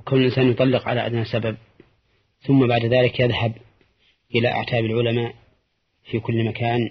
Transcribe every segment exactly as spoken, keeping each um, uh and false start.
وكون الإنسان يطلق على أدنى سبب ثم بعد ذلك يذهب إلى أعتاب العلماء في كل مكان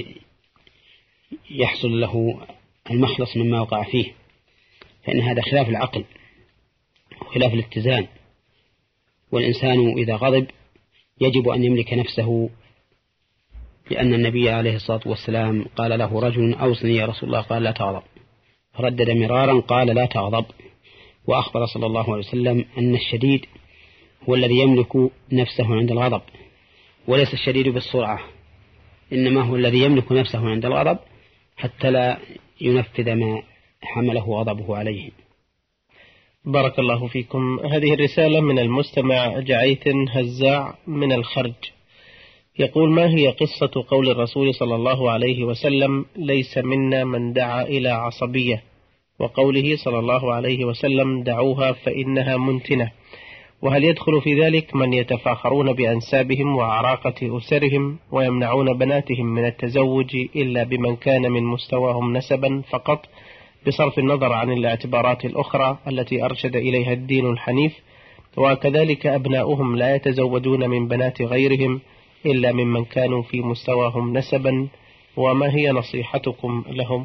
ليحصل له المخلص مما وقع فيه، فإن هذا خلاف العقل وخلاف الاتزان. والإنسان إذا غضب يجب أن يملك نفسه، لأن النبي عليه الصلاة والسلام قال له رجل أوصني يا رسول الله، قال لا تغضب، فردد مرارا قال لا تغضب. وأخبر صلى الله عليه وسلم أن الشديد هو الذي يملك نفسه عند الغضب، وليس الشديد بالسرعة، إنما هو الذي يملك نفسه عند الغضب حتى لا ينفذ ما حمله غضبه عليه. بارك الله فيكم. هذه الرسالة من المستمع جعيث هزاع من الخرج، يقول: ما هي قصة قول الرسول صلى الله عليه وسلم: ليس منا من دعا إلى عصبية، وقوله صلى الله عليه وسلم: دعوها فإنها منتنة؟ وهل يدخل في ذلك من يتفاخرون بأنسابهم وعراقة أسرهم ويمنعون بناتهم من التزوج إلا بمن كان من مستواهم نسبا فقط، بصرف النظر عن الاعتبارات الأخرى التي أرشد إليها الدين الحنيف، وكذلك أبناؤهم لا يتزوجون من بنات غيرهم إلا ممن كانوا في مستواهم نسبا؟ وما هي نصيحتكم لهم؟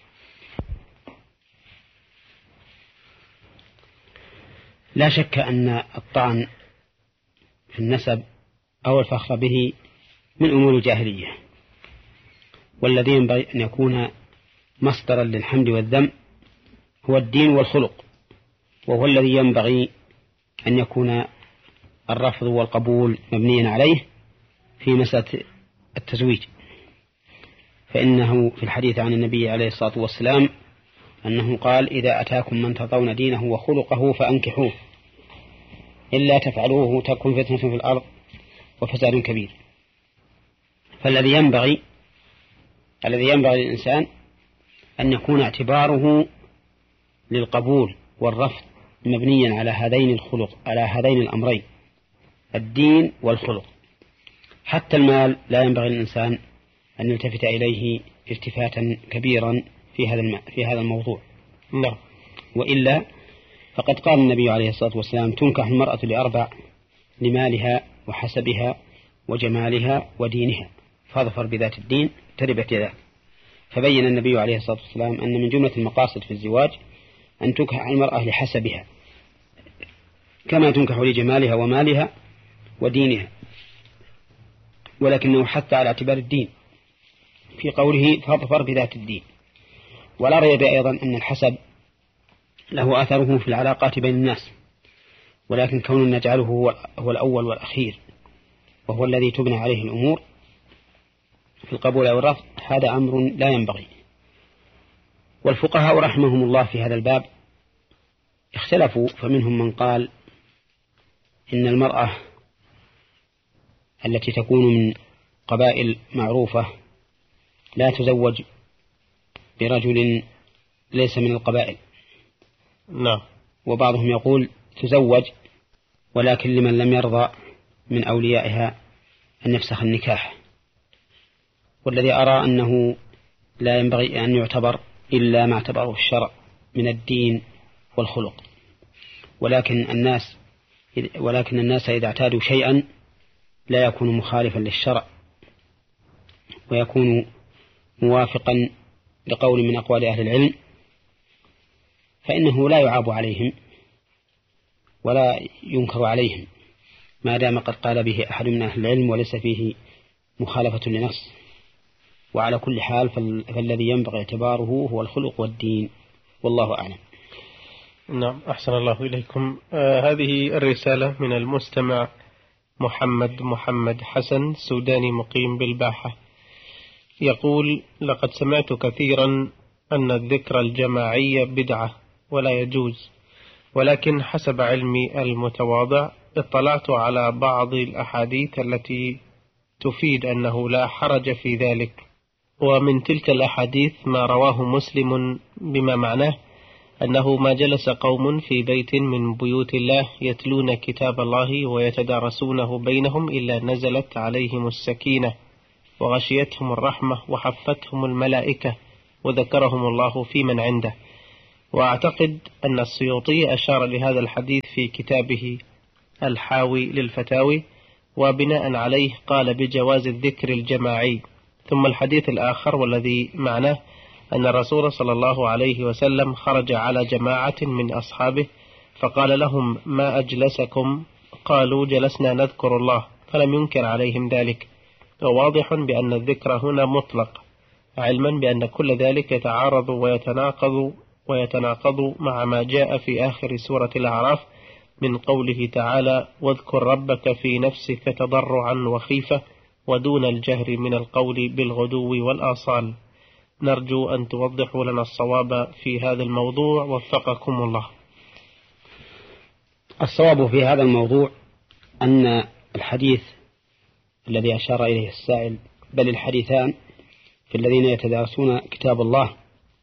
لا شك أن الطعن في النسب أو الفخر به من أمور الجاهلية، والذي ينبغي أن يكون مصدرا للحمد والذم هو الدين والخلق، وهو الذي ينبغي أن يكون الرفض والقبول مبنيا عليه في مسألة التزويج. فإنه في الحديث عن النبي عليه الصلاة والسلام أنه قال: إذا أتاكم من ترضون دينه وخلقه فأنكحوه، إلا تفعلوه تكن فتنة في الأرض وفساد كبير. فالذي ينبغي الذي ينبغي للإنسان أن يكون اعتباره للقبول والرفض مبنيا على هذين الخلق على هذين الأمرين، الدين والخلق. حتى المال لا ينبغي للإنسان أن يلتفت إليه التفاتا كبيرا في هذا في هذا الموضوع. نعم. وإلا فقد قال النبي عليه الصلاة والسلام: تنكح المرأة لأربع: لمالها وحسبها وجمالها ودينها، فاظفر بذات الدين تربت يداك. فبين النبي عليه الصلاة والسلام أن من جملة المقاصد في الزواج أن تنكح المرأة لحسبها كما تنكح لجمالها ومالها ودينها، ولكنه حتى على اعتبار الدين في قوله فاظفر بذات الدين. ولا ريب أيضا أن الحسب له أثره في العلاقات بين الناس، ولكن كون نجعله هو الأول والأخير وهو الذي تبنى عليه الأمور في القبول أو الرفض هذا أمر لا ينبغي. والفقهاء رحمهم الله في هذا الباب اختلفوا، فمنهم من قال إن المرأة التي تكون من قبائل معروفة لا تزوج برجل ليس من القبائل. نعم. وبعضهم يقول تزوج ولكن لمن لم يرضى من أوليائها أن يفسخ النكاح. والذي أرى أنه لا ينبغي أن يعتبر إلا ما اعتبره الشرع من الدين والخلق، ولكن الناس ولكن الناس إذا اعتادوا شيئا لا يكون مخالفا للشرع ويكون موافقا لقول من أقوال أهل العلم، فإنه لا يعاب عليهم ولا ينكر عليهم ما دام قد قال به أحد من أهل العلم وليس فيه مخالفة لنص. وعلى كل حال فالذي ينبغي اعتباره هو الخلق والدين، والله أعلم. نعم، أحسن الله إليكم. آه هذه الرسالة من المستمع محمد محمد حسن سوداني مقيم بالباحة، يقول: لقد سمعت كثيرا أن الذكر الجماعي بدعة ولا يجوز، ولكن حسب علمي المتواضع اطلعت على بعض الأحاديث التي تفيد أنه لا حرج في ذلك، ومن تلك الأحاديث ما رواه مسلم بما معناه أنه ما جلس قوم في بيت من بيوت الله يتلون كتاب الله ويتدارسونه بينهم إلا نزلت عليهم السكينة وغشيتهم الرحمة وحفتهم الملائكة وذكرهم الله في من عنده. وأعتقد أن السيوطي أشار لهذا الحديث في كتابه الحاوي للفتاوي، وبناء عليه قال بجواز الذكر الجماعي. ثم الحديث الآخر والذي معناه أن الرسول صلى الله عليه وسلم خرج على جماعة من أصحابه فقال لهم: ما أجلسكم؟ قالوا: جلسنا نذكر الله، فلم ينكر عليهم ذلك. وواضح بأن الذكر هنا مطلق، علما بأن كل ذلك يتعارض ويتناقض ويتناقض مع ما جاء في آخر سورة الأعراف من قوله تعالى: واذكر ربك في نفسك تضرعا وخيفة ودون الجهر من القول بالغدو والآصال. نرجو أن توضحوا لنا الصواب في هذا الموضوع، وفقكم الله. الصواب في هذا الموضوع أن الحديث الذي أشار إليه السائل، بل الحديثان في الذين يتدارسون كتاب الله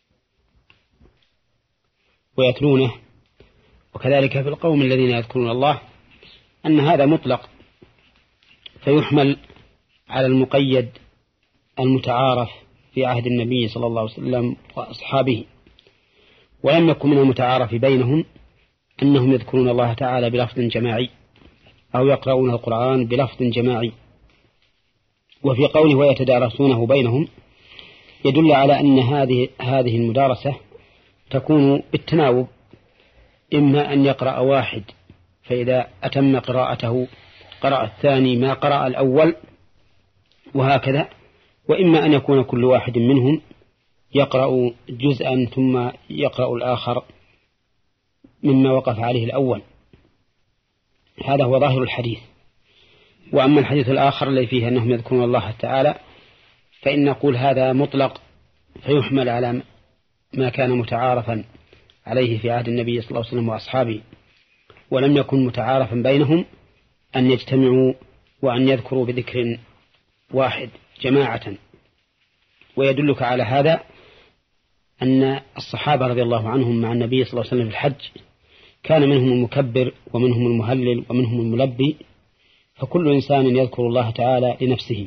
ويتلونه، وكذلك في القوم الذين يذكرون الله، أن هذا مطلق فيحمل على المقيد المتعارف في عهد النبي صلى الله عليه وسلم وأصحابه. ولم يكن من المتعارف بينهم أنهم يذكرون الله تعالى بلفظ جماعي أو يقرؤون القرآن بلفظ جماعي. وفي قوله ويتدارسونه بينهم يدل على أن هذه هذه المدارسة تكون بالتناوب، إما أن يقرأ واحد فإذا أتم قراءته قرأ الثاني ما قرأ الأول وهكذا، وإما أن يكون كل واحد منهم يقرأ جزءا ثم يقرأ الآخر مما وقف عليه الأول. هذا هو ظاهر الحديث. وأما الحديث الآخر الذي فيه أنهم يذكرون الله تعالى فإن نقول هذا مطلق فيحمل على ما كان متعارفا عليه في عهد النبي صلى الله عليه وسلم وأصحابه، ولم يكن متعارفا بينهم أن يجتمعوا وأن يذكروا بذكر واحد جماعة. ويدلك على هذا أن الصحابة رضي الله عنهم مع النبي صلى الله عليه وسلم في الحج كان منهم المكبر ومنهم المهلل ومنهم الملبي، فكل إنسان يذكر الله تعالى لنفسه.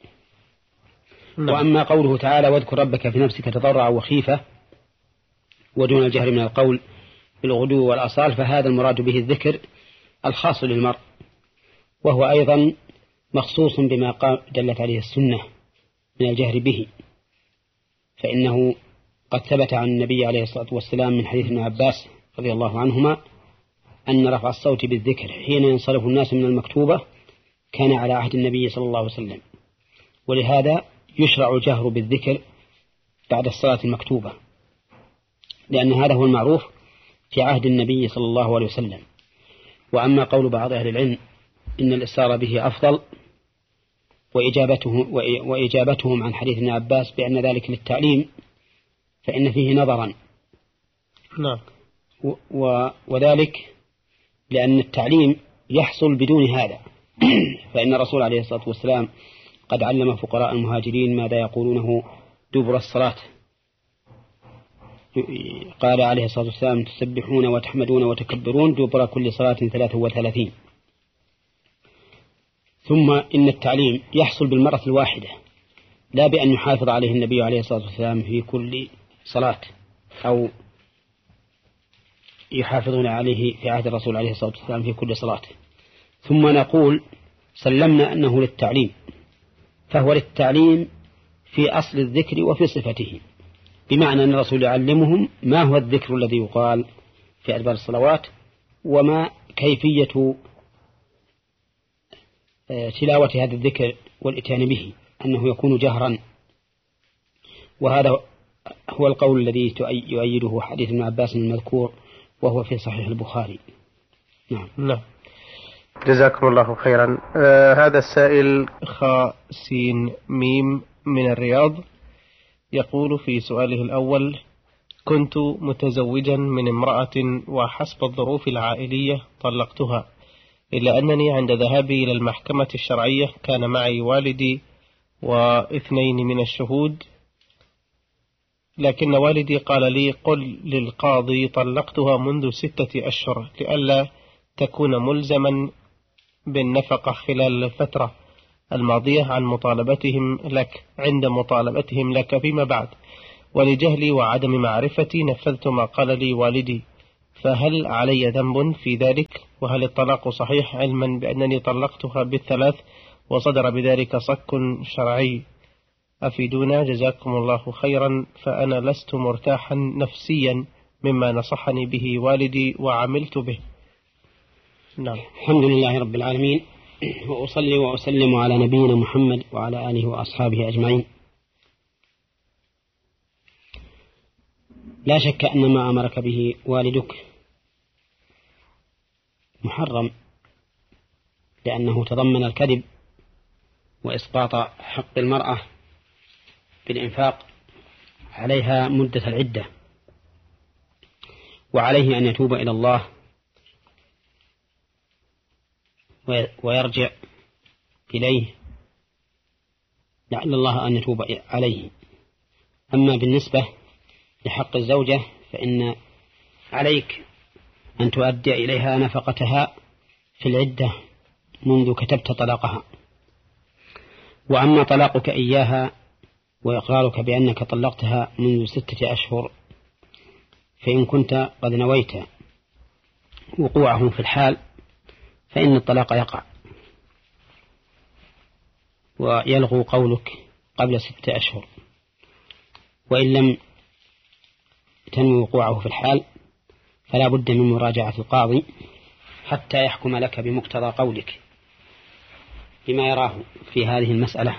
وأما قوله تعالى واذكر ربك في نفسك تضرعا وخيفة ودون الجهر من القول بالغدو والآصال، فهذا المراد به الذكر الخاص للمرء، وهو أيضا مخصوص بما دلت عليه السنة من الجهر به، فإنه قد ثبت عن النبي عليه الصلاة والسلام من حديث ابن عباس رضي الله عنهما أن رفع الصوت بالذكر حين ينصرف الناس من المكتوبة كان على عهد النبي صلى الله عليه وسلم، ولهذا يشرع الجهر بالذكر بعد الصلاة المكتوبة، لأن هذا هو المعروف في عهد النبي صلى الله عليه وسلم. وأما قول بعض أهل العلم إن الإسرار به أفضل وإجابته وإجابتهم عن حديث ابن عباس بأن ذلك للتعليم فإن فيه نظرا. نعم. وذلك لأن التعليم يحصل بدون هذا، فإن الرسول عليه الصلاة والسلام قد علم فقراء المهاجرين ماذا يقولونه دبر الصلاة. قال عليه الصلاة والسلام تسبحون وتحمدون وتكبرون دبر كل صلاة ثلاثة وثلاثين. ثم إن التعليم يحصل بالمرة الواحدة لا بأن يحافظ عليه النبي عليه الصلاة والسلام في كل صلاة أو يحافظون عليه في عهد الرسول عليه الصلاة والسلام في كل صلاة. ثم نقول سلمنا أنه للتعليم، فهو للتعليم في أصل الذكر وفي صفته، بمعنى أن الرسول يعلمهم ما هو الذكر الذي يقال في أدبار الصلوات وما كيفية تلاوة هذا الذكر والإتيان به، أنه يكون جهرا. وهذا هو القول الذي يؤيده حديث ابن عباس المذكور وهو في صحيح البخاري. نعم. نعم. جزاكم الله خيرا. آه هذا السائل خاء سين ميم من الرياض يقول في سؤاله الأول: كنت متزوجا من امرأة وحسب الظروف العائلية طلقتها، إلا أنني عند ذهابي إلى المحكمة الشرعية كان معي والدي واثنين من الشهود، لكن والدي قال لي: قل للقاضي طلقتها منذ ستة أشهر لئلا تكون ملزما بالنفقة خلال الفترة الماضية عن مطالبتهم لك عند مطالبتهم لك فيما بعد، ولجهلي وعدم معرفتي نفذت ما قال لي والدي، فهل علي ذنب في ذلك؟ وهل الطلاق صحيح علما بأنني طلقتها بالثلاث وصدر بذلك صك شرعي؟ أفيدونا جزاكم الله خيرا، فأنا لست مرتاحا نفسيا مما نصحني به والدي وعملت به. نعم. الحمد لله رب العالمين، وأصلي وأسلم على نبينا محمد وعلى آله وأصحابه أجمعين. لا شك أن ما أمرك به والدك محرم، لأنه تضمن الكذب وإسقاط حق المرأة بالإنفاق عليها مدة العدة، وعليه أن يتوب إلى الله ويرجع إليه لعل الله أن يتوب عليه. أما بالنسبة لحق الزوجة فإن عليك أن تؤدي إليها نفقتها في العدة منذ كتبت طلاقها. وأما طلاقك إياها وإقرارك بأنك طلقتها منذ ستة أشهر، فإن كنت قد نويت وقوعه في الحال فإن الطلاق يقع ويلغو قولك قبل ستة أشهر. وإن لم تنوي وقوعه في الحال فلا بد من مراجعة القاضي حتى يحكم لك بمقتضى قولك بما يراه في هذه المسألة.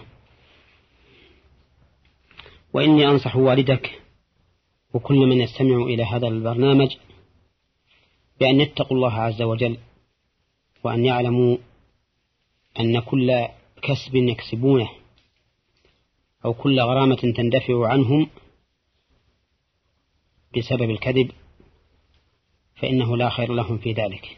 وإني أنصح والدك وكل من يستمع إلى هذا البرنامج بأن يتقوا الله عز وجل، وأن يعلموا أن كل كسب يكسبونه أو كل غرامة تندفع عنهم بسبب الكذب فإنه لا خير لهم في ذلك،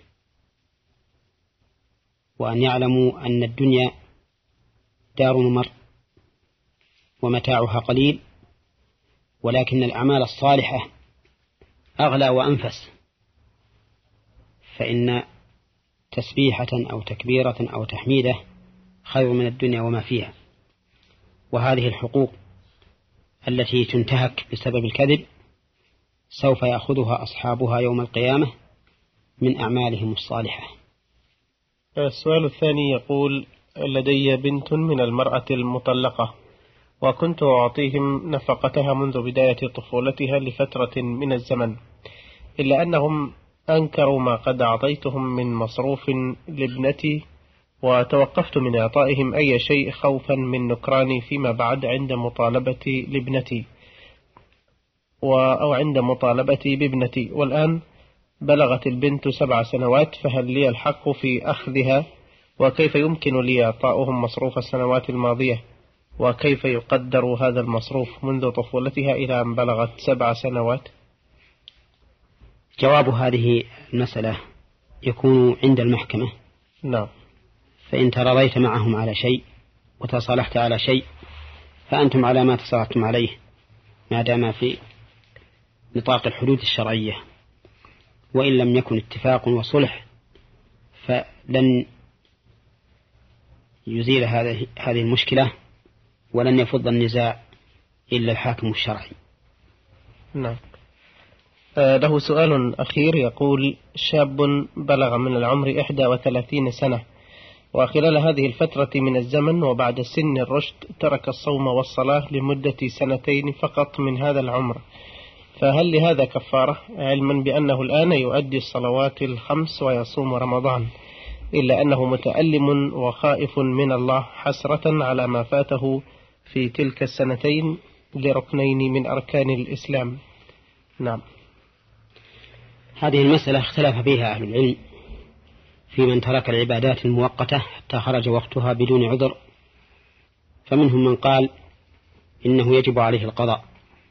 وأن يعلموا أن الدنيا دار ممر ومتاعها قليل، ولكن الأعمال الصالحة أغلى وأنفس، فإن تسبيحة أو تكبيرة أو تحميدة خير من الدنيا وما فيها. وهذه الحقوق التي تنتهك بسبب الكذب سوف يأخذها أصحابها يوم القيامة من أعمالهم الصالحة. السؤال الثاني يقول: لدي بنت من المرأة المطلقة، وكنت أعطيهم نفقتها منذ بداية طفولتها لفترة من الزمن، إلا أنهم أنكروا ما قد أعطيتهم من مصروف لابنتي، وتوقفت من إعطائهم أي شيء خوفا من نكراني فيما بعد عند مطالبتي لابنتي أو عند مطالبتي بابنتي. والآن بلغت البنت سبع سنوات، فهل لي الحق في أخذها؟ وكيف يمكن لي إعطاؤهم مصروف السنوات الماضية؟ وكيف يقدر هذا المصروف منذ طفولتها إلى أن بلغت سبع سنوات؟ جواب هذه المسألة يكون عند المحكمة. نعم. فإن تراضيت معهم على شيء وتصالحت على شيء فأنتم على ما تصالحتم عليه ما دام في نطاق الحدود الشرعية، وإن لم يكن اتفاق وصلح فلن يزيل هذه هذه المشكلة ولن يفض النزاع إلا الحاكم الشرعي. نعم. آه له سؤال أخير يقول: شاب بلغ من العمر إحدى وثلاثين سنة، وخلال هذه الفترة من الزمن وبعد سن الرشد ترك الصوم والصلاة لمدة سنتين فقط من هذا العمر، فهل لهذا كفارة؟ علما بأنه الآن يؤدي الصلوات الخمس ويصوم رمضان، إلا أنه متألم وخائف من الله حسرة على ما فاته في تلك السنتين لركنين من أركان الإسلام. نعم. هذه المسألة اختلف فيها أهل العلم في من ترك العبادات المؤقتة حتى خرج وقتها بدون عذر، فمنهم من قال إنه يجب عليه القضاء،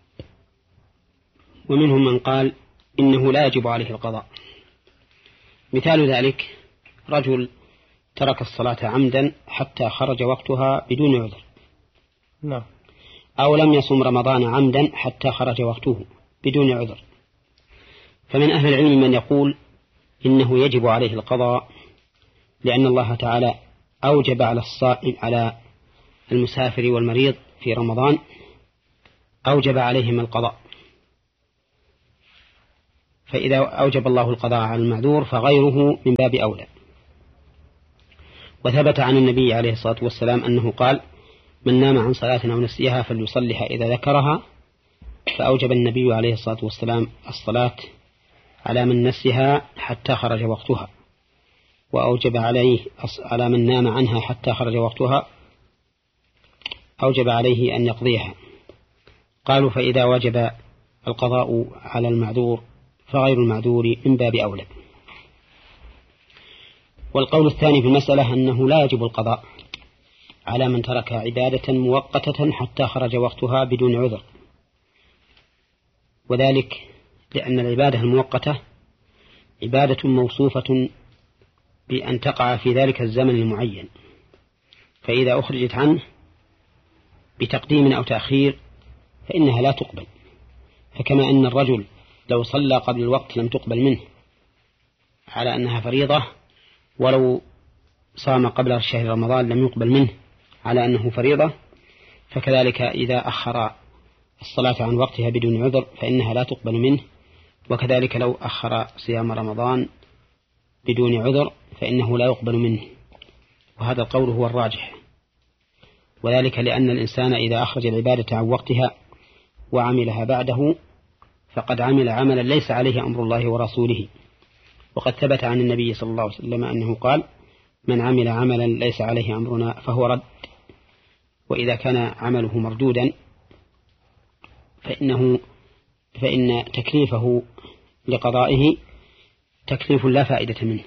ومنهم من قال إنه لا يجب عليه القضاء. مثال ذلك رجل ترك الصلاة عمدا حتى خرج وقتها بدون عذر، نعم. أو لم يصم رمضان عمدا حتى خرج وقته بدون عذر. فمن أهل العلم من يقول إنه يجب عليه القضاء، لأن الله تعالى أوجب على الصائم على المسافر والمريض في رمضان أوجب عليهم القضاء، فإذا أوجب الله القضاء على المعذور فغيره من باب أولى. وثبت عن النبي عليه الصلاة والسلام أنه قال: من نام عن صلاة أو نسيها فليصلها إذا ذكرها، فأوجب النبي عليه الصلاة والسلام الصلاة على من نسيها حتى خرج وقتها، وأوجب عليه على من نام عنها حتى خرج وقتها أوجب عليه أن يقضيها. قالوا: فإذا وجب القضاء على المعذور فغير المعذور من باب أولى. والقول الثاني في المسألة أنه لا يجب القضاء على من ترك عبادة مؤقتة حتى خرج وقتها بدون عذر، وذلك لأن العبادة المؤقتة عبادة موصوفة بأن تقع في ذلك الزمن المعين، فإذا أخرجت عنه بتقديم أو تأخير فإنها لا تقبل. فكما أن الرجل لو صلى قبل الوقت لم تقبل منه على أنها فريضة، ولو صام قبل شهر رمضان لم يقبل منه على أنه فريضة، فكذلك إذا أخر الصلاة عن وقتها بدون عذر فإنها لا تقبل منه، وكذلك لو أخر صيام رمضان بدون عذر فإنه لا يقبل منه. وهذا القول هو الراجح، وذلك لأن الإنسان إذا أخرج العبادة عن وقتها وعملها بعده فقد عمل عملا ليس عليه أمر الله ورسوله. وقد ثبت عن النبي صلى الله عليه وسلم أنه قال: من عمل عملا ليس عليه أمرنا فهو رد. وإذا كان عمله مردودا فإنه فإن تكليفه لقضائه تكليف لا فائدة منه.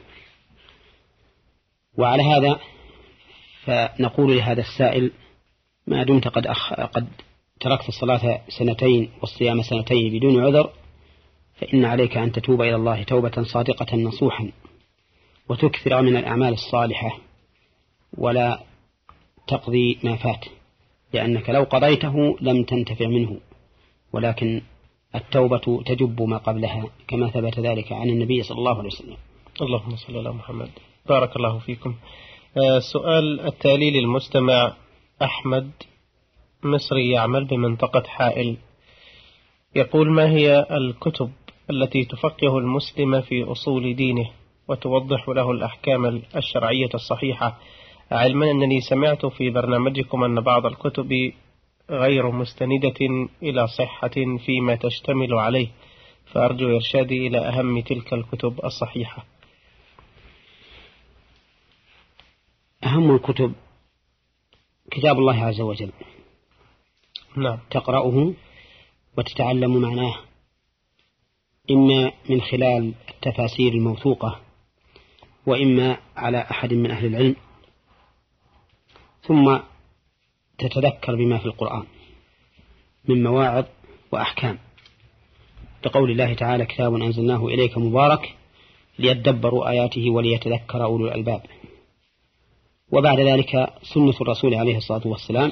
وعلى هذا فنقول لهذا السائل: ما دمت قد, أخ... قد تركت الصلاة سنتين والصيام سنتين بدون عذر، فإن عليك أن تتوب إلى الله توبة صادقة نصوحا، وتكثر من الأعمال الصالحة، ولا تقضي ما فات، لأنك لو قضيته لم تنتفع منه، ولكن التوبة تجب ما قبلها، كما ثبت ذلك عن النبي صلى الله عليه وسلم. اللهم صل على محمد. بارك الله فيكم. السؤال التالي للمستمع أحمد، مصري يعمل بمنطقة حائل، يقول: ما هي الكتب التي تفقه المسلم في أصول دينه وتوضح له الأحكام الشرعية الصحيحة، علما أنني سمعت في برنامجكم أن بعض الكتب غير مستندة إلى صحة فيما تشتمل عليه، فأرجو إرشادي إلى أهم تلك الكتب الصحيحة. أهم الكتب كتاب الله عز وجل، نعم، تقرأه وتتعلم معناه، إما من خلال التفاسير الموثوقة وإما على أحد من أهل العلم، ثم تتذكر بما في القرآن من مواعظ وأحكام، بقول الله تعالى: كتاب أنزلناه إليك مبارك ليدبروا آياته وليتذكر أولو الألباب. وبعد ذلك سنة الرسول عليه الصلاة والسلام.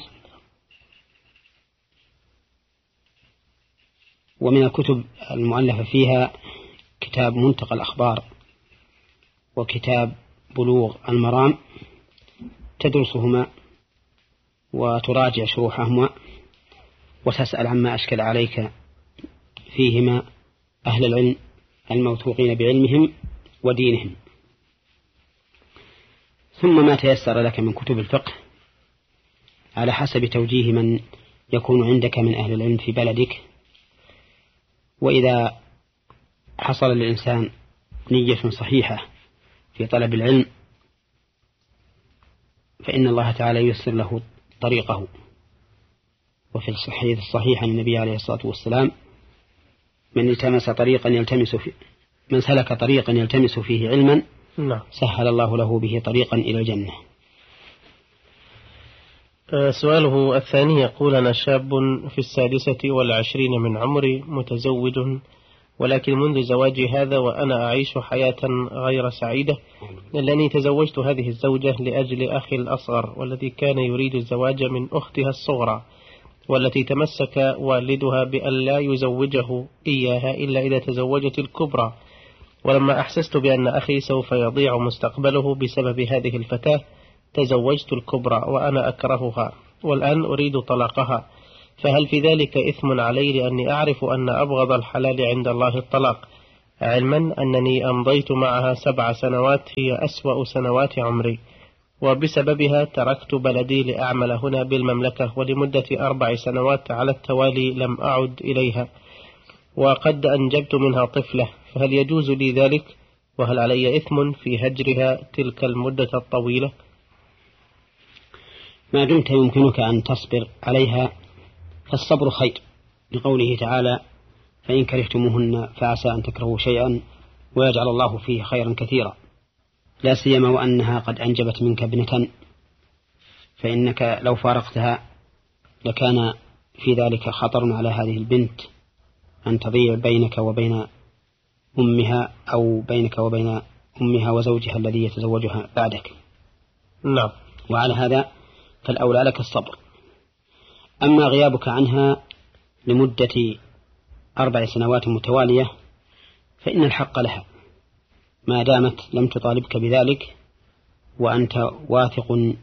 ومن الكتب المؤلفة فيها كتاب منتقى الأخبار وكتاب بلوغ المرام، تدرسهما وتراجع شروحهما وتسأل عما أشكل عليك فيهما أهل العلم الموثوقين بعلمهم ودينهم. ثم ما تيسر لك من كتب الفقه على حسب توجيه من يكون عندك من أهل العلم في بلدك. وإذا حصل للإنسان نية صحيحة في طلب العلم فإن الله تعالى ييسر له طريقه. وفي الصحيح الصحيح عن النبي عليه الصلاة والسلام: من التمس طريقا يلتمس فيه من سلك طريقا يلتمس فيه علما سهل الله له به طريقا إلى الجنة. سؤاله الثاني يقول: أنا شاب في السادسة والعشرين من عمري، متزوج، ولكن منذ زواجي هذا وأنا أعيش حياة غير سعيدة، لأنني تزوجت هذه الزوجة لأجل أخي الأصغر، والذي كان يريد الزواج من أختها الصغرى، والتي تمسك والدها بأن لا يزوجه إياها إلا إذا تزوجت الكبرى. ولما أحسست بأن أخي سوف يضيع مستقبله بسبب هذه الفتاة تزوجت الكبرى وأنا أكرهها، والآن أريد طلاقها، فهل في ذلك إثم علي لأني أعرف أن أبغض الحلال عند الله الطلاق، علما أنني أمضيت معها سبع سنوات هي أسوأ سنوات عمري، وبسببها تركت بلدي لأعمل هنا بالمملكة، ولمدة أربع سنوات على التوالي لم أعد إليها، وقد أنجبت منها طفلة، فهل يجوز لي ذلك؟ وهل علي إثم في هجرها تلك المدة الطويلة؟ ما دمت يمكنك أن تصبر عليها فالصبر خير، لقوله تعالى: فإن كرهتموهن فعسى أن تكرهوا شيئا ويجعل الله فيه خيرا كثيرا، لا سيما وأنها قد أنجبت منك ابنة، فإنك لو فارقتها لكان في ذلك خطر على هذه البنت أن تضيع بينك وبين أمها أو بينك وبين أمها وزوجها الذي يتزوجها بعدك. نعم. وعلى هذا فالأولى لك الصبر. أما غيابك عنها لمدة أربع سنوات متوالية فإن الحق لها ما دامت لم تطالبك بذلك، وأنت واثق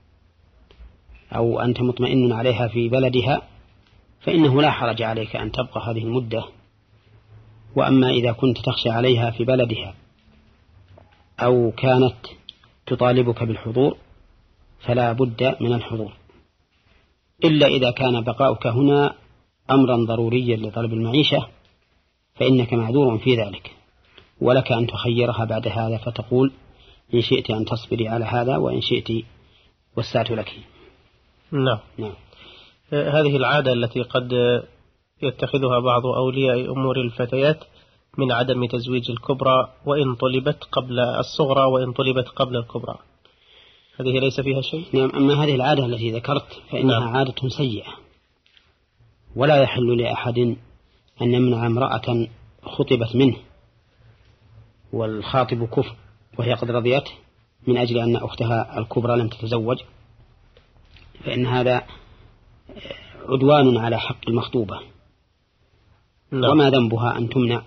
أو أنت مطمئن عليها في بلدها، فإنه لا حرج عليك أن تبقى هذه المدة. وأما إذا كنت تخشى عليها في بلدها أو كانت تطالبك بالحضور فلا بد من الحضور، إلا إذا كان بقاؤك هنا أمرا ضروريا لطلب المعيشة فإنك معذور في ذلك، ولك أن تخيرها بعد هذا فتقول: إن شئت أن تصبري على هذا وإن شئت وسعت لك. نعم. نعم. هذه العادة التي قد يتخذها بعض أولياء أمور الفتيات من عدم تزويج الكبرى وإن طلبت قبل الصغرى وإن طلبت قبل الكبرى، هذه ليس فيها شيء؟ نعم. أما هذه العادة التي ذكرت فإنها نعم. عادة سيئة، ولا يحل لأحد أن يمنع امرأة خطبت منه والخاطب كفر وهي قد رضيت من أجل أن أختها الكبرى لم تتزوج، فإن هذا عدوان على حق المخطوبة. لا. وما ذنبها أن تمنع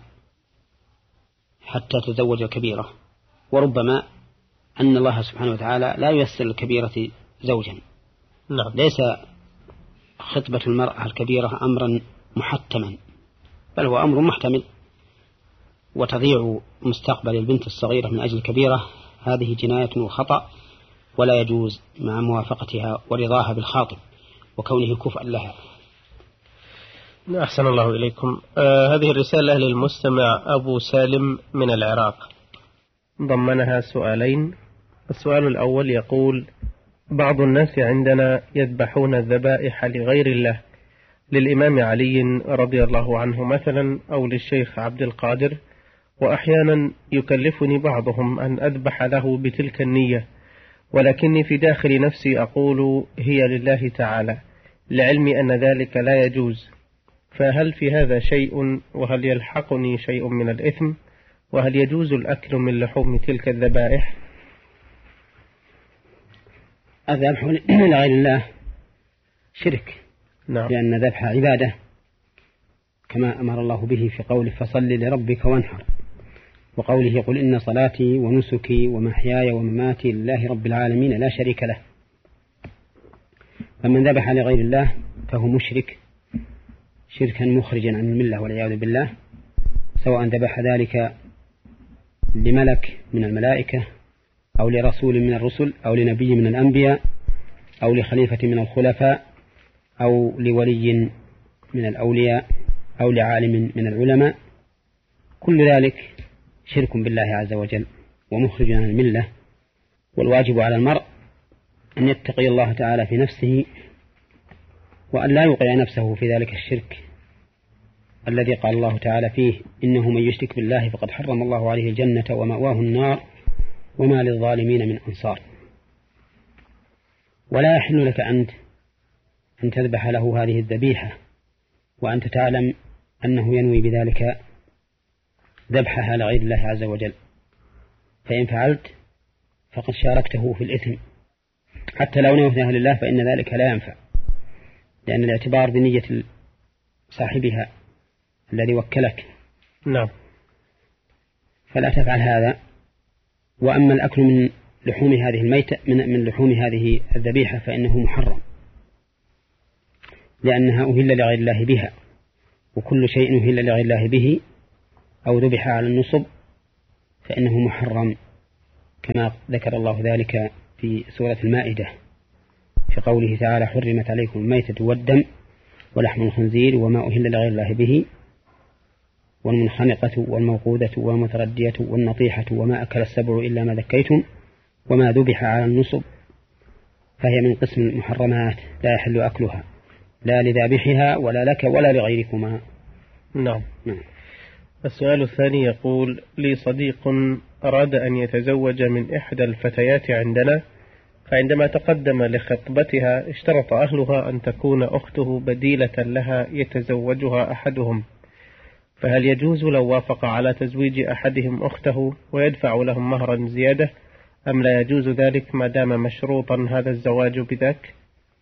حتى تتزوج الكبيرة، وربما أن الله سبحانه وتعالى لا ييسر الكبيرة زوجا. لا. ليس خطبة المرأة الكبيرة أمرا محتما، بل هو أمر محتمل، وتضيع مستقبل البنت الصغيرة من أجل الكبيرة هذه جناية وخطأ، ولا يجوز مع موافقتها ورضاها بالخاطب وكونه كفءا لها. أحسن الله إليكم. آه هذه الرسالة للمستمع أبو سالم من العراق ضمنها سؤالين. السؤال الأول يقول: بعض الناس عندنا يذبحون الذبائح لغير الله، للإمام علي رضي الله عنه مثلا أو للشيخ عبد القادر، وأحيانا يكلفني بعضهم أن أذبح له بتلك النية، ولكني في داخل نفسي أقول هي لله تعالى، لعلمي أن ذلك لا يجوز، فهل في هذا شيء؟ وهل يلحقني شيء من الإثم؟ وهل يجوز الأكل من لحوم تلك الذبائح؟ الذبح لغير الله شرك. نعم. لأن ذبح عبادة كما أمر الله به في قوله: فصل لربك وانحر، وقوله: قل إن صلاتي ونسكي ومحياي ومماتي لله رب العالمين لا شريك له. فمن ذبح لغير الله فهو مشرك شركا مخرجا عن الملة والعياذ بالله، سواء ذبح ذلك لملك من الملائكة أو لرسول من الرسل أو لنبي من الأنبياء أو لخليفة من الخلفاء أو لولي من الأولياء أو لعالم من العلماء، كل ذلك شرك بالله عز وجل ومخرج عن الملة. والواجب على المرء أن يتقي الله تعالى في نفسه وأن لا يوقع نفسه في ذلك الشرك الذي قال الله تعالى فيه: إنه من يشرك بالله فقد حرم الله عليه الجنة ومأواه النار وما للظالمين من أنصار. ولا يحل لك أنت أن تذبح له هذه الذبيحة وأنت تعلم أنه ينوي بذلك ذبحها لغير الله عز وجل، فإن فعلت فقد شاركته في الإثم، حتى لو نويتها لله فإن ذلك لا ينفع، لأن الاعتبار بنية صاحبها الذي وكلك. نعم. فلا تفعل هذا. وأما الأكل من لحوم هذه الميتة من من لحوم هذه الذبيحة فإنه محرم، لأنها أهل لغير الله بها، وكل شيء أهل لغير الله به أو ذبح على النصب فإنه محرم، كما ذكر الله ذلك في سورة المائدة في قوله تعالى: حرمت عليكم الميتة والدم ولحم الخنزير وما أهل لغير الله به والمنخنقة والموقوذة والمتردية والنطيحة وما أكل السبع إلا ما ذكيتم وما ذبح على النصب، فهي من قسم المحرمات لا يحل أكلها لا لذابحها ولا لك ولا لغيركما. نعم. نعم. السؤال الثاني يقول: لي صديق أراد أن يتزوج من إحدى الفتيات عندنا، فعندما تقدم لخطبتها اشترط أهلها أن تكون أخته بديلة لها يتزوجها أحدهم، فهل يجوز لو وافق على تزويج أحدهم أخته ويدفع لهم مهرا زيادة، أم لا يجوز ذلك ما دام مشروطا هذا الزواج بذاك؟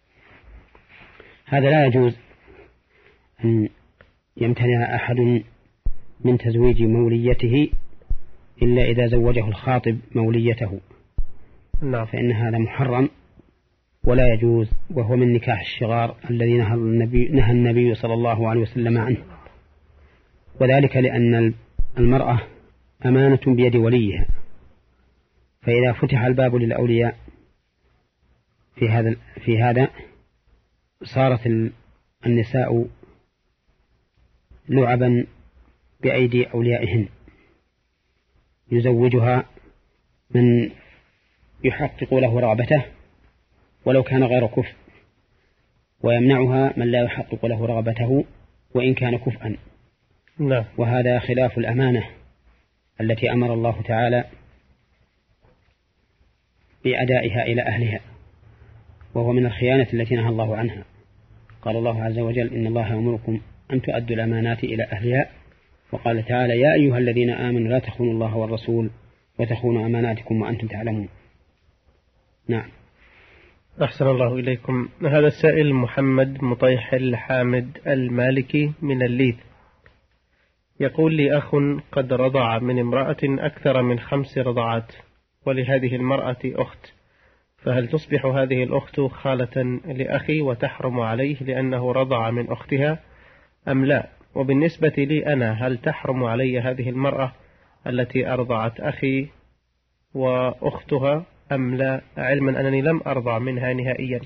هذا لا يجوز أن يمتنع أحد من تزويج موليته إلا إذا زوجه الخاطب موليته. نعم. فإن هذا محرم ولا يجوز، وهو من نكاح الشغار الذي نهى النبي, نهى النبي صلى الله عليه وسلم عنه، وذلك لأن المرأة أمانة بيد وليها، فإذا فتح الباب للأولياء في هذا في هذا صارت النساء لعبا بأيدي أوليائهن، يزوجها من يحقق له رغبته ولو كان غير كفء، ويمنعها من لا يحقق له رغبته وإن كان كفءا. لا. وهذا خلاف الأمانة التي أمر الله تعالى بأدائها إلى أهلها، وهو من الخيانة التي نهى الله عنها. قال الله عز وجل: إن الله يأمركم أن تؤدوا الأمانات إلى أهلها، وقال تعالى: يا أيها الذين آمنوا لا تخونوا الله والرسول وتخونوا أماناتكم وأنتم تعلمون. نعم. أحسن الله إليكم. هذا السائل محمد مطيح الحامد المالكي من الليث يقول: لي أخ قد رضع من امرأة أكثر من خمس رضعات، ولهذه المرأة أخت، فهل تصبح هذه الأخت خالة لأخي وتحرم عليه لأنه رضع من أختها أم لا؟ وبالنسبة لي أنا، هل تحرم علي هذه المرأة التي أرضعت أخي وأختها أم لا، علما أنني لم أرضع منها نهائيا؟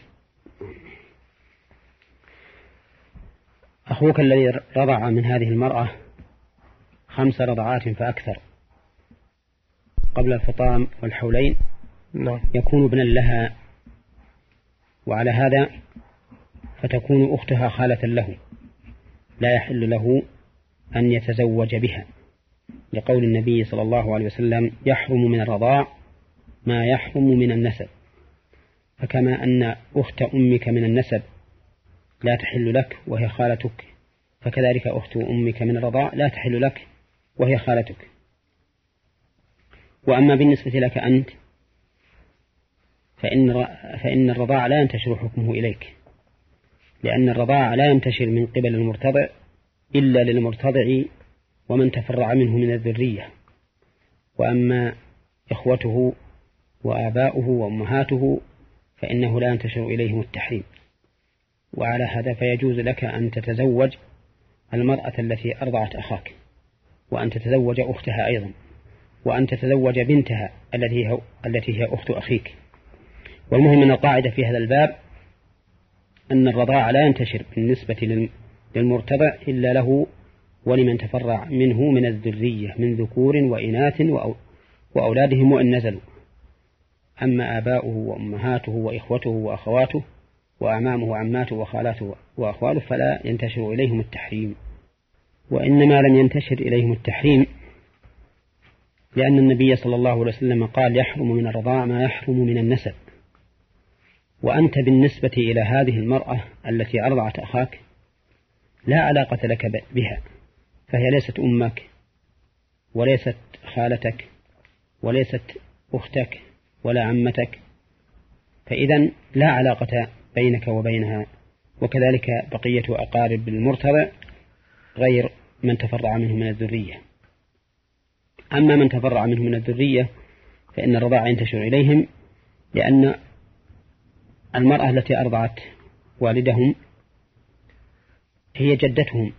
أخوك الذي رضع من هذه المرأة خمس رضعات فأكثر قبل الفطام والحولين نعم. يكون ابنا لها، وعلى هذا فتكون أختها خالة له، لا يحل له أن يتزوج بها، لقول النبي صلى الله عليه وسلم: يحرم من الرضاع ما يحرم من النسب. فكما أن أخت أمك من النسب لا تحل لك وهي خالتك، فكذلك أخت أمك من الرضاع لا تحل لك وهي خالتك. وأما بالنسبة لك أنت فإن, فإن الرضاع لا ينتشر حكمه إليك، لأن الرضاع لا ينتشر من قبل المرتضع إلا للمرتضع ومن تفرع منه من الذرية، وأما إخوته وآباؤه وأمهاته فإنه لا ينتشر إليهم التحريم. وعلى هذا فيجوز لك أن تتزوج المرأة التي أرضعت أخاك، وأن تتزوج أختها أيضا، وأن تتزوج بنتها التي هي, التي هي أخت أخيك. والمهم من القاعدة في هذا الباب أن الرضاع لا ينتشر بالنسبة للمرتضع إلا له ولمن تفرع منه من الذرية من ذكور وإناث وأولادهم وإن نزلوا. أما آباؤه وأمهاته وإخوته وأخواته وأعمامه وعماته وخالاته وأخواله فلا ينتشر إليهم التحريم. وإنما لم ينتشر إليهم التحريم لأن النبي صلى الله عليه وسلم قال: يحرم من الرضاع ما يحرم من النسب. وأنت بالنسبة إلى هذه المرأة التي أرضعت أخاك لا علاقة لك بها، فهي ليست أمك وليست خالتك وليست أختك ولا عمتك، فإذا لا علاقة بينك وبينها. وكذلك بقية أقارب المرتضع غير من تفرع منه من الذرية. أما من تفرع منه من الذرية فإن الرضاع ينتشر إليهم، لأن المرأة التي أرضعت والدهم هي جدتهم،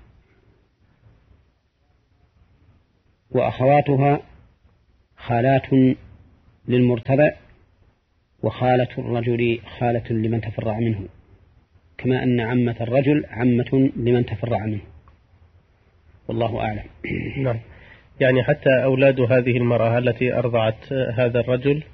وأخواتها خالات للمرتضع، وخالة الرجل خالة لمن تفرع منه، كما أن عمة الرجل عمة لمن تفرع منه، والله أعلم. نعم، يعني حتى أولاد هذه المرأة التي أرضعت هذا الرجل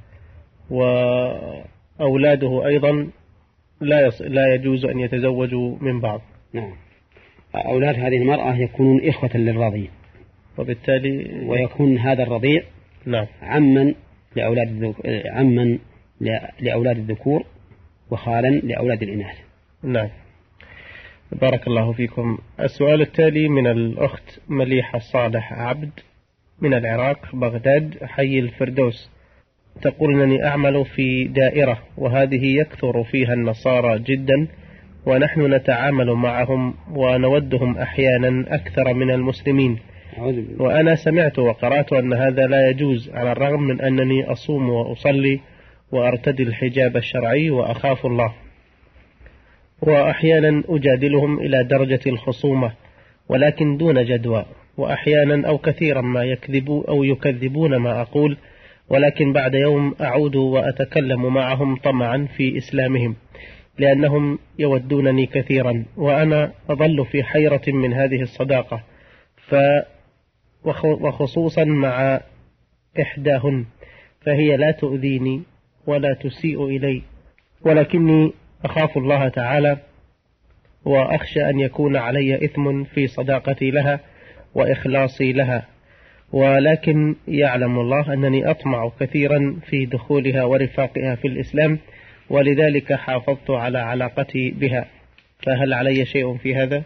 وأولاده أيضا لا يص... لا يجوز أن يتزوجوا من بعض. نعم، أولاد هذه المرأة يكونون إخوة للرضيع، وبالتالي ويكون هذا الرضيع نعم عما لأولاد الذك... عما لأولاد الذكور وخالا لأولاد الإناث. نعم، بارك الله فيكم. السؤال التالي من الأخت مليحة صالح عبد من العراق بغداد حي الفردوس، تقول أنني أعمل في دائرة وهذه يكثر فيها النصارى جدا، ونحن نتعامل معهم ونودهم أحيانا أكثر من المسلمين، وأنا سمعت وقرأت أن هذا لا يجوز، على الرغم من أنني أصوم وأصلي وأرتدي الحجاب الشرعي وأخاف الله، وأحيانا أجادلهم إلى درجة الخصومة ولكن دون جدوى، وأحيانا أو كثيرا ما يكذبوا أو يكذبون ما أقول، ولكن بعد يوم أعود وأتكلم معهم طمعا في إسلامهم لأنهم يودونني كثيرا، وأنا أظل في حيرة من هذه الصداقة، ف وخصوصا مع إحداهن، فهي لا تؤذيني ولا تسيء إلي، ولكني أخاف الله تعالى وأخشى أن يكون علي إثم في صداقتي لها وإخلاصي لها، ولكن يعلم الله أنني أطمع كثيرا في دخولها ورفاقها في الإسلام، ولذلك حافظت على علاقتي بها، فهل علي شيء في هذا؟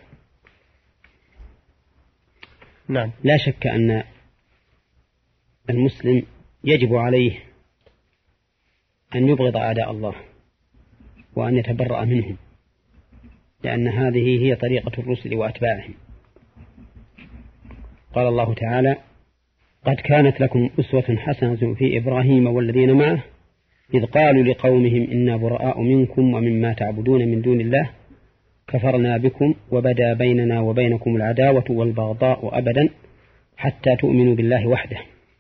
نعم. لا شك أن المسلم يجب عليه أن يبغض أعداء الله وأن يتبرأ منهم، لأن هذه هي طريقة الرسل وأتباعهم. قال الله تعالى: قد كانت لكم أسوة حسنة في إبراهيم والذين معه إذ قالوا لقومهم إنا براء منكم ومما تعبدون من دون الله كفرنا بكم وبدا بيننا وبينكم العداوة والبغضاء أبدا حتى تؤمنوا بالله وحده.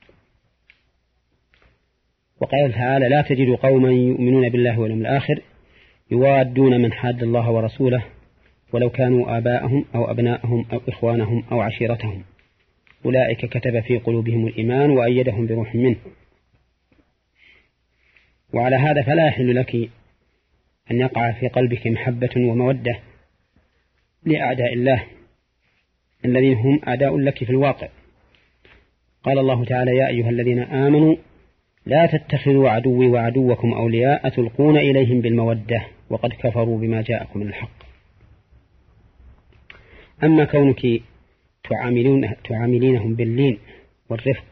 وقال تعالى: لا تجد قوما يؤمنون بالله واليوم الآخر يوادون من حاد الله ورسوله ولو كانوا آباءهم أو أبناءهم أو إخوانهم أو عشيرتهم أولئك كتب في قلوبهم الإيمان وأيدهم بروح منه. وعلى هذا فلا يحل لك أن يقع في قلبك محبة ومودة لأعداء الله الذين هم أعداء لك في الواقع. قال الله تعالى: يا أيها الذين آمنوا لا تتخذوا عدوي وعدوكم أولياء تلقون إليهم بالمودة وقد كفروا بما جاءكم من الحق. أما كونك تعاملون تعاملينهم باللين والرفق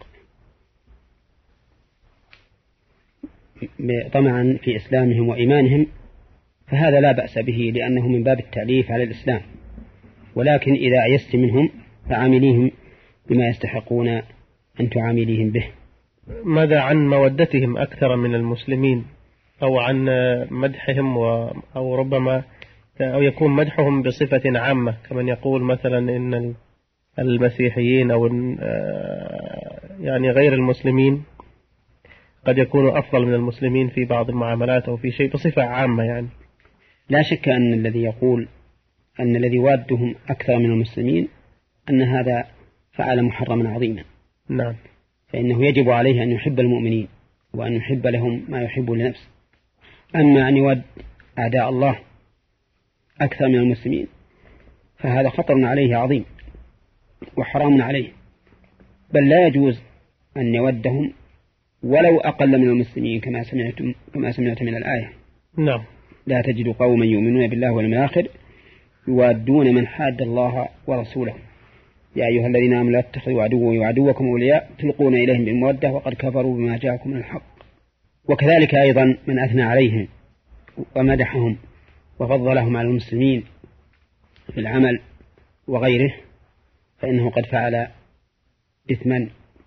طمعا في إسلامهم وإيمانهم فهذا لا بأس به، لأنه من باب التعليف على الإسلام، ولكن إذا عيست منهم فعامليهم بما يستحقون أن تعامليهم به. ماذا عن مودتهم أكثر من المسلمين، أو عن مدحهم و... أو ربما أو يكون مدحهم بصفة عامة، كمن يقول مثلا إن المسيحيين أو يعني غير المسلمين قد يكونوا أفضل من المسلمين في بعض المعاملات أو في شيء بصفة عامة يعني. لا شك أن الذي يقول أن الذي وادهم أكثر من المسلمين أن هذا فعل محرما عظيما. نعم. فإنه يجب عليه أن يحب المؤمنين وأن يحب لهم ما يحب لنفسه. أما أن يود أعداء الله أكثر من المسلمين فهذا خطر عليه عظيم وحرام عليه، بل لا يجوز أن يودهم ولو أقل من المسلمين، كما سمعتم كما سمعت من الآية. نعم. لا تجد قوما يؤمنون بالله واليوم الآخر يوادون من حاد الله ورسوله يا أيها الذين آمنوا لا تتخذوا عدوي وعدوكم أولياء تلقون إليهم بالمودة وقد كفروا بما جاءكم من الحق. وكذلك أيضا من أثنى عليهم ومدحهم وفضلهم على المسلمين في العمل وغيره فإنه قد فعل إثما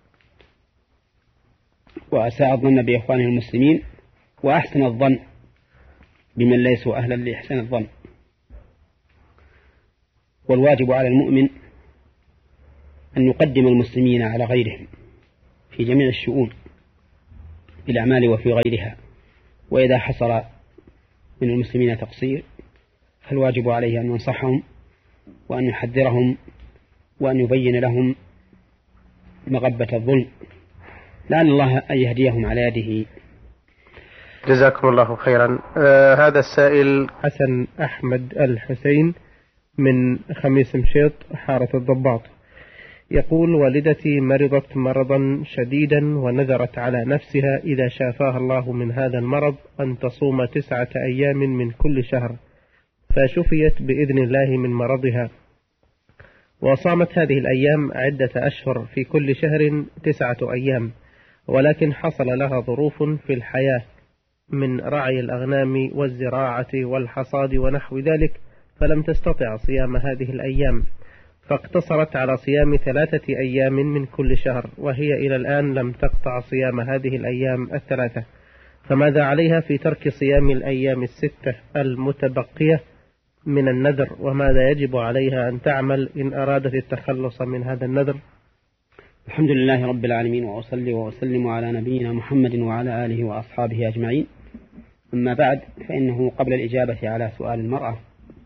وأساء الظن بإخوانه المسلمين وأحسن الظن بمن ليسوا أهلا لإحسان الظن. والواجب على المؤمن أن يقدم المسلمين على غيرهم في جميع الشؤون في الأعمال وفي غيرها، وإذا حصل من المسلمين تقصير فالواجب عليه أن ينصحهم وأن يحذرهم وأن يبين لهم مغبة الظلم، لعل الله أن يهديهم على يده. جزاكم الله خيرا. آه هذا السائل حسن أحمد الحسين من خميس مشيط حارة الضباط يقول: والدتي مرضت مرضا شديدا ونذرت على نفسها إذا شافاها الله من هذا المرض أن تصوم تسعة أيام من كل شهر، فشفيت بإذن الله من مرضها، وصامت هذه الأيام عدة أشهر في كل شهر تسعة أيام، ولكن حصل لها ظروف في الحياة من رعي الأغنام والزراعة والحصاد ونحو ذلك، فلم تستطع صيام هذه الأيام، فاقتصرت على صيام ثلاثة أيام من كل شهر، وهي إلى الآن لم تقطع صيام هذه الأيام الثلاثة، فماذا عليها في ترك صيام الأيام الستة المتبقية من النذر، وماذا يجب عليها أن تعمل إن أرادت التخلص من هذا النذر؟ الحمد لله رب العالمين، وأصلي وأسلم على نبينا محمد وعلى آله وأصحابه أجمعين. أما بعد، فإنه قبل الإجابة على سؤال المرأة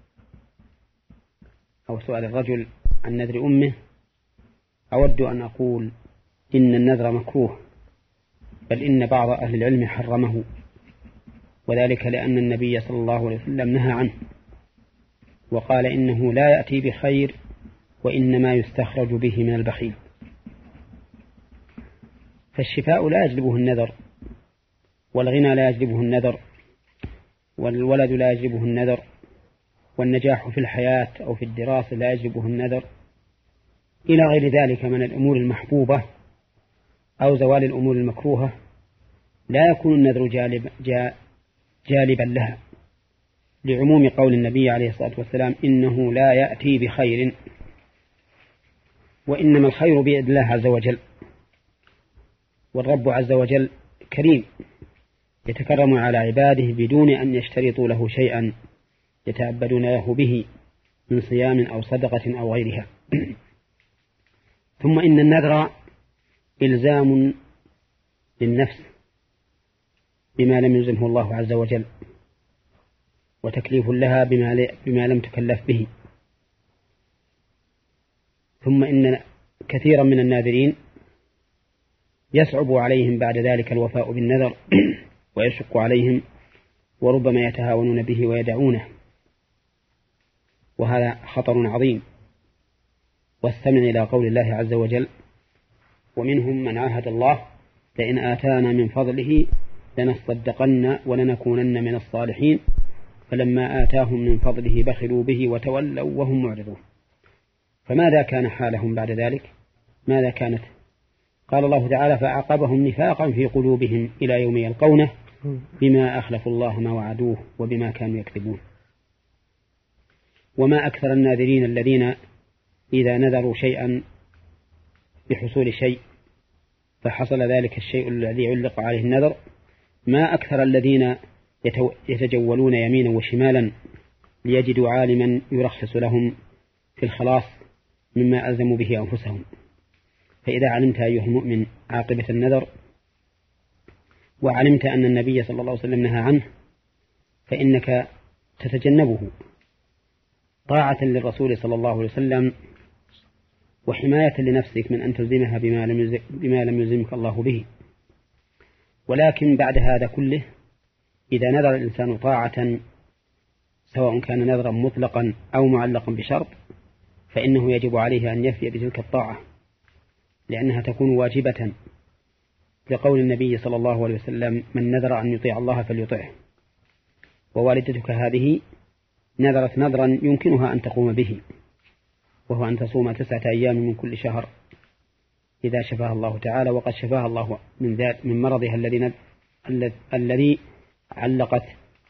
أو سؤال الرجل عن نذر أمه أود أن أقول إن النذر مكروه، بل إن بعض أهل العلم حرمه، وذلك لأن النبي صلى الله عليه وسلم نهى عنه وقال إنه لا يأتي بخير وإنما يستخرج به من البخيل. فالشفاء لا يجلبه النذر، والغنى لا يجلبه النذر، والولد لا يجلبه النذر، والنجاح في الحياة أو في الدراسة لا يجلبه النذر، إلى غير ذلك من الأمور المحبوبة أو زوال الأمور المكروهة، لا يكون النذر جالب جالبا لها، لعموم قول النبي عليه الصلاة والسلام: إنه لا يأتي بخير، وإنما الخير بيد الله عز وجل، والرب عز وجل كريم يتكرم على عباده بدون أن يشترطوا له شيئا يتعبدون له به من صيام أو صدقة أو غيرها. ثم إن النذر إلزام للنفس بما لم يلزمه الله عز وجل، وتكليف لها بما, بما لم تكلف به. ثم إن كثيرا من الناذرين يصعب عليهم بعد ذلك الوفاء بالنذر ويشق عليهم، وربما يتهاونون به ويدعونه، وهذا خطر عظيم. واستمع إلى قول الله عز وجل: ومنهم من عاهد الله لئن آتانا من فضله لنصدقن ولنكونن من الصالحين فلما آتاهم من فضله بخلوا به وتولوا وهم معرضون. فماذا كان حالهم بعد ذلك؟ ماذا كانت؟ قال الله تعالى: فعقبهم نفاقا في قلوبهم إلى يوم يلقونه بما أخلفوا الله ما وعدوه وبما كانوا يكذبون. وما أكثر الناذرين الذين إذا نذروا شيئا بحصول شيء فحصل ذلك الشيء الذي علق عليه النذر، ما أكثر الذين يتجولون يمينا وشمالا ليجدوا عالما يرخص لهم في الخلاص مما ألزموا به أنفسهم. فإذا علمت أيها المؤمن عاقبة النذر، وعلمت أن النبي صلى الله عليه وسلم نهى عنه، فإنك تتجنبه طاعة للرسول صلى الله عليه وسلم، وحماية لنفسك من أن تلزمها بما لم بما لم يلزمك الله به. ولكن بعد هذا كله، إذا نذر الإنسان طاعة سواء كان نذرا مطلقا أو معلقا بشرط، فإنه يجب عليه أن يفي بتلك الطاعة، لأنها تكون واجبة، لقول النبي صلى الله عليه وسلم: من نذر أن يطيع الله فليطعه. ووالدتك هذه نذرت نذرا يمكنها أن تقوم به، وهو أن تصوم تسعة أيام من كل شهر إذا شفاها الله تعالى، وقد شفاها الله من ذات من مرضها الذي الذي علقت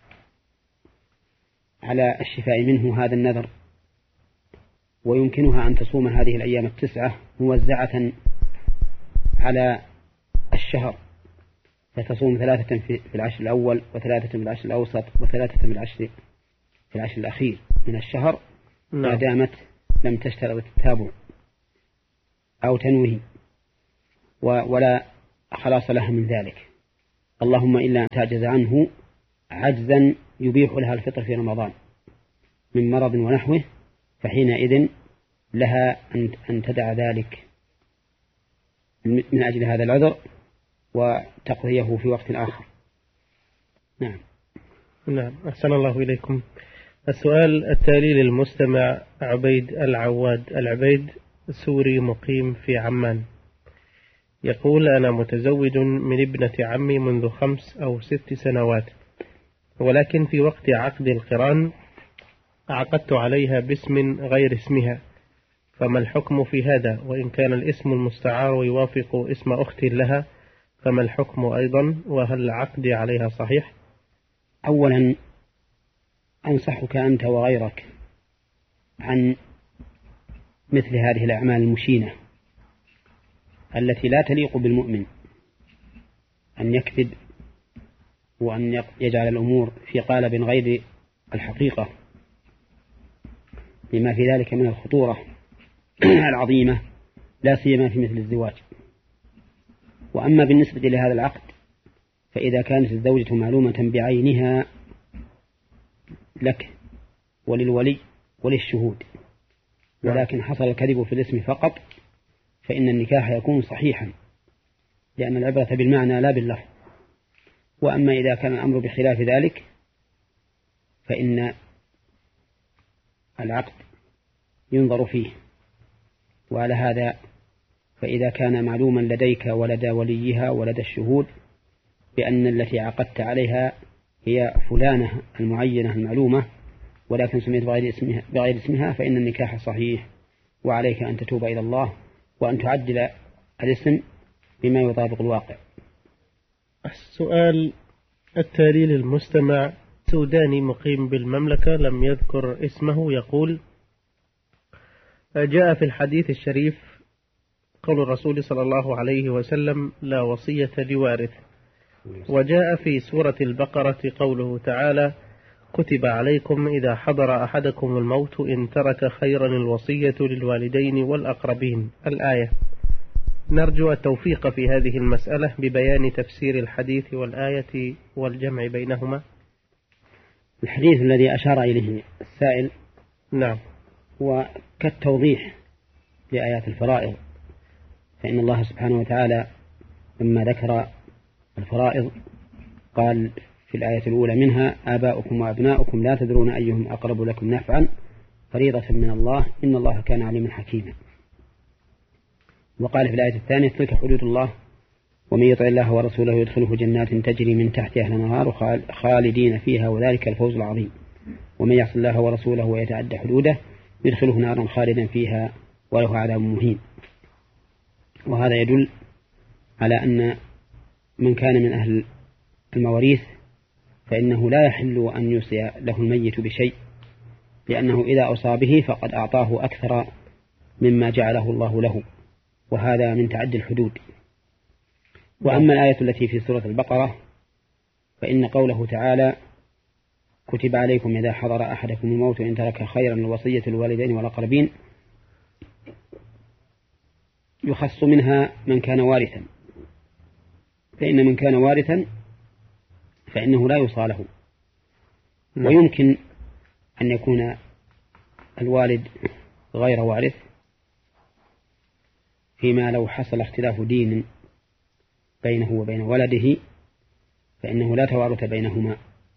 على الشفاء منه هذا النذر. ويمكنها أن تصوم هذه الأيام التسعة موزعة على الشهر، فتصوم ثلاثة في العشر الأول، وثلاثة في العشر الأوسط، وثلاثة في العشر في العشر الأخير من الشهر، ما دامت لم تشترط التتابع أو تنوي ولا خلاص لها من ذلك، اللهم إلا أن تعجز عنه عجزا يبيح لها الفطر في رمضان من مرض ونحوه، فحينئذ لها أن تدع ذلك من أجل هذا العذر وتقضيه في وقت آخر. نعم. نعم، أحسن الله إليكم. السؤال التالي للمستمع عبيد العواد. العبيد سوري مقيم في عمان، يقول: أنا متزوج من ابنة عمي منذ خمس أو ست سنوات، ولكن في وقت عقد القران عقدت عليها باسم غير اسمها، فما الحكم في هذا؟ وإن كان الاسم المستعار يوافق اسم أخت لها فما الحكم أيضا؟ وهل عقدي عليها صحيح؟ أولا أنصحك أنت وغيرك عن مثل هذه الأعمال المشينة التي لا تليق بالمؤمن، أن يكذب وأن يجعل الأمور في قالب غير الحقيقة، لما في ذلك من الخطورة العظيمة، لا سيما في مثل الزواج. وأما بالنسبة لهذا العقد فإذا كانت الزوجة معلومة بعينها لك وللولي وللشهود، ولكن حصل الكذب في الاسم فقط، فإن النكاح يكون صحيحا، لأن العبرة بالمعنى لا باللفظ. وأما إذا كان الأمر بخلاف ذلك فإن العقد ينظر فيه. وعلى هذا فإذا كان معلوما لديك ولدى وليها ولدى الشهود بأن التي عقدت عليها هي فلانة المعينة المعلومة ولكن سميت بغير اسمها, بغير اسمها فإن النكاح صحيح، وعليك أن تتوب إلى الله وأن تعدل الاسم بما يطابق الواقع. السؤال التالي للمستمع سوداني مقيم بالمملكة لم يذكر اسمه، يقول: جاء في الحديث الشريف قول الرسول صلى الله عليه وسلم: لا وصية لوارث، وجاء في سورة البقرة قوله تعالى: كتب عليكم إذا حضر أحدكم الموت إن ترك خيرا الوصية للوالدين والأقربين، الآية. نرجو التوفيق في هذه المسألة ببيان تفسير الحديث والآية والجمع بينهما. الحديث الذي أشار إليه السائل نعم هو كالتوضيح لآيات الفرائض، فإن الله سبحانه وتعالى لما ذكر الفرائض قال في الآية الأولى منها: آباؤكم وأبناؤكم لا تدرون أيهم أقرب لكم نفعا فريضة من الله إن الله كان عليما حكيما. وقال في الآية الثانية: تلك حدود الله ومن يطع الله ورسوله يدخله جنات تجري من تحتها الأنهار خالدين فيها وذلك الفوز العظيم ومن يعص الله ورسوله ويتعدى حدوده يدخله نارا خالدا فيها وله عذاب مهين. وهذا يدل على أن من كان من أهل المواريث فإنه لا يحل أن يوصي له الميت بشيء، لأنه إذا أوصى به فقد أعطاه أكثر مما جعله الله له، وهذا من تعدي الحدود. وأما الآية التي في سورة البقرة فإن قوله تعالى: كتب عليكم إذا حضر أحدكم الموت إن ترك خيرا الوصية للوالدين والأقربين، يخص منها من كان وارثا، فإن من كان وارثا فإنه لا يوصى له. ويمكن أن يكون الوالد غير وارث فيما لو حصل اختلاف دين بينه وبين ولده فإنه لا توارث بينهما،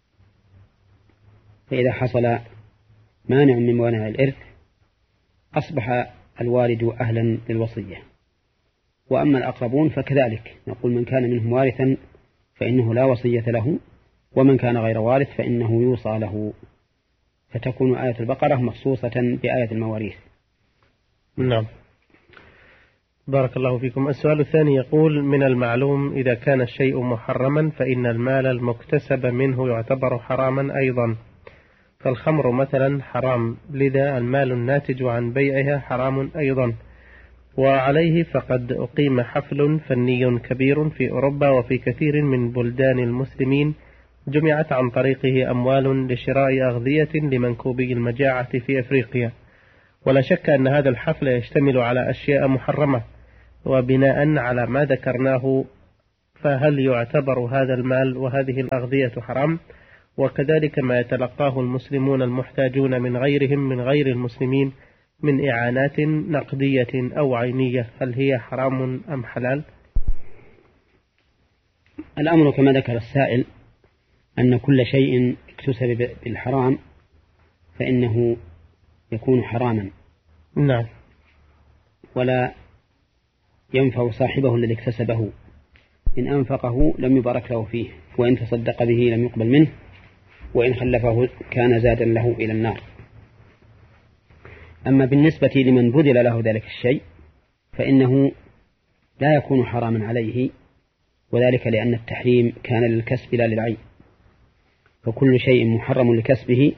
فإذا حصل مانع من موانع الإرث أصبح الوالد أهلا للوصية. وأما الأقربون فكذلك، نقول من كان منهم وارثا فإنه لا وصية له، ومن كان غير وارث فإنه يوصى له، فتكون آية البقرة مخصوصة بآية المواريث. نعم، بارك الله فيكم. السؤال الثاني يقول: من المعلوم إذا كان الشيء محرما فإن المال المكتسب منه يعتبر حراما أيضا، فالخمر مثلا حرام، لذا المال الناتج عن بيعها حرام أيضا. وعليه فقد أقيم حفل فني كبير في أوروبا وفي كثير من بلدان المسلمين جمعت عن طريقه أموال لشراء أغذية لمنكوبي المجاعة في أفريقيا، ولا شك أن هذا الحفل يشتمل على أشياء محرمة، وبناء على ما ذكرناه فهل يعتبر هذا المال وهذه الأغذية حرام؟ وكذلك ما يتلقاه المسلمون المحتاجون من غيرهم من غير المسلمين من إعانات نقدية أو عينية، هل هي حرام أم حلال؟ الأمر كما ذكر السائل أن كل شيء اكتسب بالحرام فإنه يكون حراما. نعم. ولا ينفع صاحبه الذي اكتسبه، إن أنفقه لم يبارك له فيه، وإن تصدق به لم يقبل منه، وإن خلفه كان زادا له إلى النار. أما بالنسبة لمن بذل له ذلك الشيء فإنه لا يكون حراما عليه، وذلك لأن التحريم كان للكسب لا للعين، فكل شيء محرم لكسبه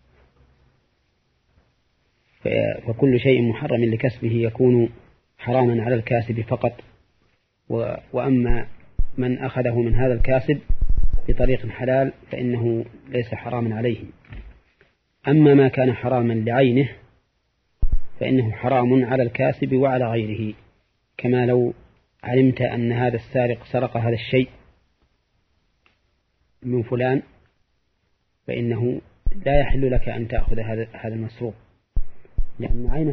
فكل شيء محرم لكسبه يكون حراما على الكاسب فقط، وأما من أخذه من هذا الكاسب بطريق حلال فإنه ليس حراما عليه. أما ما كان حراما لعينه فإنه حرام على الكاسب وعلى غيره، كما لو علمت أن هذا السارق سرق هذا الشيء من فلان فإنه لا يحل لك أن تأخذ هذا هذا المسروق لأن عينه،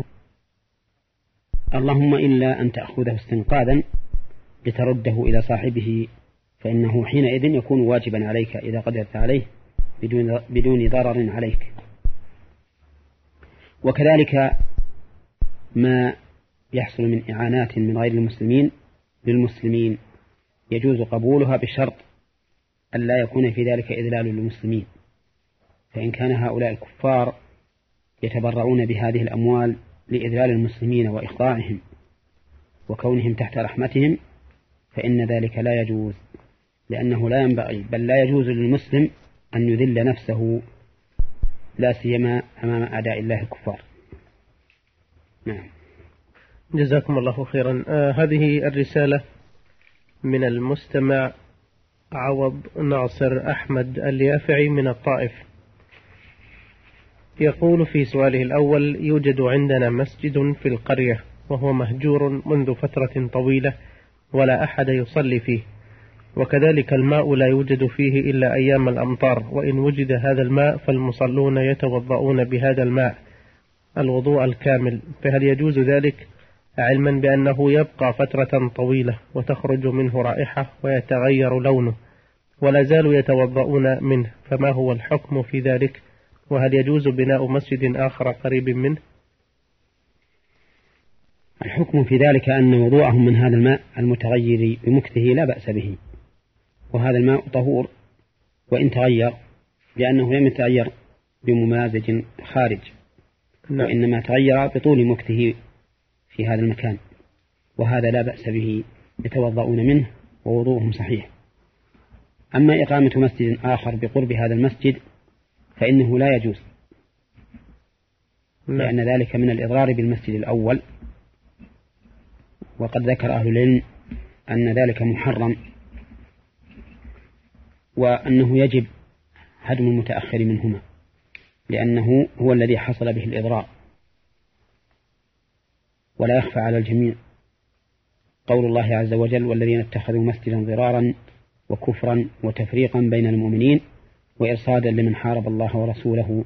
اللهم إلا أن تأخذه استنقاذا لترده إلى صاحبه، فإنه حينئذ يكون واجبا عليك إذا قدرت عليه بدون بدون ضرر عليك. وكذلك ما يحصل من إعانات من غير المسلمين للمسلمين يجوز قبولها بشرط أن لا يكون في ذلك إذلال للمسلمين، فإن كان هؤلاء الكفار يتبرعون بهذه الأموال لإذلال المسلمين وإخضاعهم وكونهم تحت رحمتهم فإن ذلك لا يجوز، لأنه لا ينبغي بل لا يجوز للمسلم أن يذل نفسه لا سيما أمام أعداء الله الكفار. نعم. جزاكم الله خيرا. آه هذه الرسالة من المستمع عوض ناصر أحمد اليافعي من الطائف، يقول في سؤاله الأول: يوجد عندنا مسجد في القرية وهو مهجور منذ فترة طويلة ولا أحد يصلي فيه، وكذلك الماء لا يوجد فيه إلا أيام الأمطار، وإن وجد هذا الماء فالمصلون يتوضؤون بهذا الماء الوضوء الكامل، فهل يجوز ذلك علما بأنه يبقى فترة طويلة وتخرج منه رائحة ويتغير لونه ولا زالوا يتوضؤون منه، فما هو الحكم في ذلك؟ وهل يجوز بناء مسجد آخر قريب منه؟ الحكم في ذلك أن وضوءهم من هذا الماء المتغير بمكثه لا بأس به، وهذا الماء طهور وإن تغير، لأنه لم يتغير بممازج خارج، وإنما تغير بطول مكثه في هذا المكان، وهذا لا بأس به، يتوضؤون منه ووضوءهم صحيح. أما إقامة مسجد آخر بقرب هذا المسجد فإنه لا يجوز، لأن ذلك من الإضرار بالمسجد الأول، وقد ذكر أهل العلم أن ذلك محرم، وأنه يجب هدم المتأخر منهما، لأنه هو الذي حصل به الإضرار. ولا يخفى على الجميع قول الله عز وجل: والذين اتخذوا مسجدا ضرارا وكفرا وتفريقا بين المؤمنين وإرصادا لمن حارب الله ورسوله.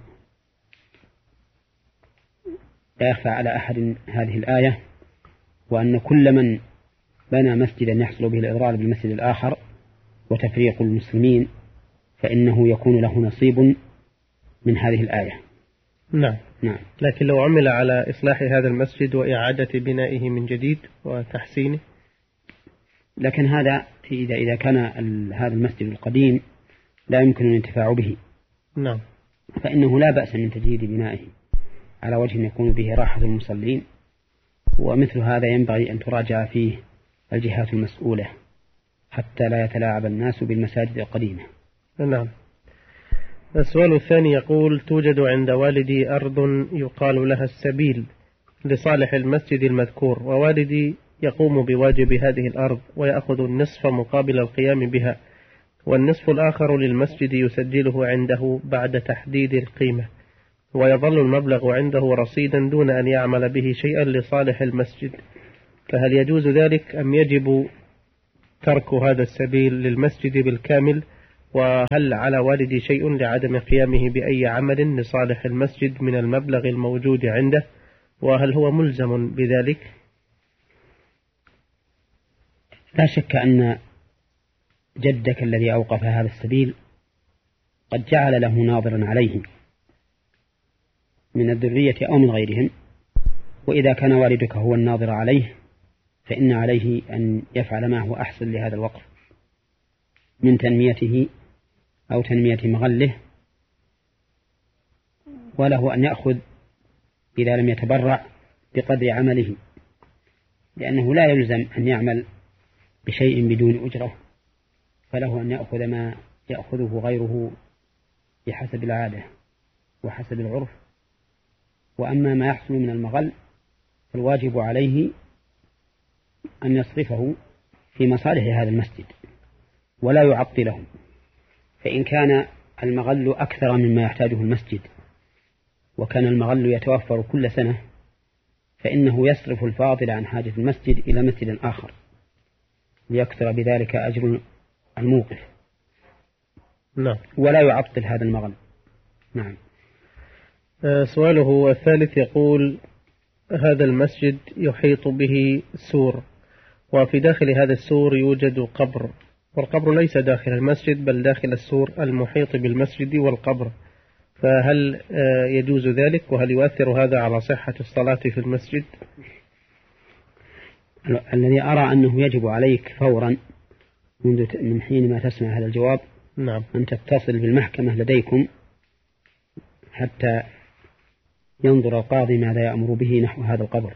لا يخفى على أحد هذه الآية، وأن كل من بنى مسجدا يحصل به الإضرار بالمسجد الآخر وتفريق المسلمين فإنه يكون له نصيب من هذه الآية. نعم. نعم. لكن لو عمل على إصلاح هذا المسجد وإعادة بنائه من جديد وتحسينه، لكن هذا إذا إذا كان هذا المسجد القديم لا يمكن الانتفاع به، نعم، فإنه لا بأس من تجديد بنائه على وجه يكون به راحة المصلين، ومثل هذا ينبغي أن تراجع فيه الجهات المسؤولة حتى لا يتلاعب الناس بالمساجد القديمة. نعم. السؤال الثاني يقول: توجد عند والدي أرض يقال لها السبيل لصالح المسجد المذكور، ووالدي يقوم بواجب هذه الأرض ويأخذ النصف مقابل القيام بها، والنصف الآخر للمسجد يسجله عنده بعد تحديد القيمة، ويظل المبلغ عنده رصيدا دون أن يعمل به شيئا لصالح المسجد، فهل يجوز ذلك أم يجب ترك هذا السبيل للمسجد بالكامل؟ وهل على والدي شيء لعدم قيامه بأي عمل لصالح المسجد من المبلغ الموجود عنده، وهل هو ملزم بذلك؟ لا شك أن جدك الذي أوقف هذا السبيل قد جعل له ناظرا عليه من الذرية أو من غيرهم، وإذا كان والدك هو الناظر عليه فإن عليه أن يفعل ما هو أحسن لهذا الوقف من تنميته أو تنمية مغله، وله أن يأخذ إذا لم يتبرع بقدر عمله، لأنه لا يلزم أن يعمل بشيء بدون أجرة، فله أن يأخذ ما يأخذه غيره بحسب العادة وحسب العرف. وأما ما يحصل من المغل فالواجب عليه أن يصرفه في مصالح هذا المسجد ولا يعطله، فإن كان المغل أكثر مما يحتاجه المسجد وكان المغل يتوفر كل سنة فإنه يصرف الفاضل عن حاجة المسجد إلى مسجد آخر ليكثر بذلك أجر الموقف. نعم. ولا يعطل هذا المغل. نعم. سؤاله الثالث يقول: هذا المسجد يحيط به سور، وفي داخل هذا السور يوجد قبر، والقبر ليس داخل المسجد بل داخل السور المحيط بالمسجد والقبر، فهل يجوز ذلك؟ وهل يؤثر هذا على صحة الصلاة في المسجد؟ الذي أرى أنه يجب عليك فورا من حين ما تسمع هذا الجواب نعم. أن تتصل بالمحكمة لديكم حتى ينظر القاضي ماذا يأمر به نحو هذا القبر،